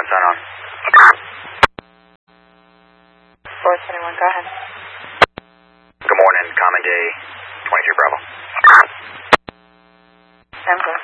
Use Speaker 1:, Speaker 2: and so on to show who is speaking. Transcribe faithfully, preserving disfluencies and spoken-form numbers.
Speaker 1: sign on.
Speaker 2: four twenty-one, go ahead.
Speaker 1: Good morning, Common Day, twenty-three Bravo.
Speaker 2: I'm good.